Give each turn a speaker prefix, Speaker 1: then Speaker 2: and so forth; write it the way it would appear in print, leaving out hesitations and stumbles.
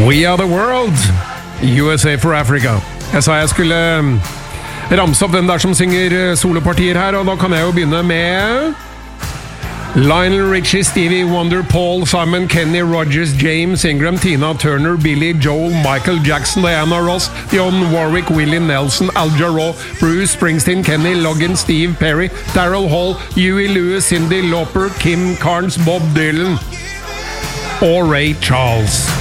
Speaker 1: We are the world, USA for Africa. Jeg sa jeg skulle ramse opp den der som synger solopartier her, og da kan jeg jo begynne med Lionel Richie, Stevie Wonder, Paul, Simon, Kenny, Rogers, James, Ingram, Tina Turner, Billy Joel, Michael Jackson, Diana Ross, Dionne Warwick, Willie Nelson, Al Jarreau, Bruce Springsteen, Kenny Loggins, Steve Perry, Daryl Hall, Huey Lewis, Cyndi Lauper, Kim Carnes, Bob Dylan og Ray Charles.